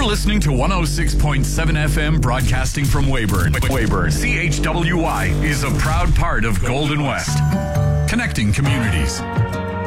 You're listening to 106.7 FM broadcasting from Weyburn. CHWY is a proud part of Golden West, connecting communities.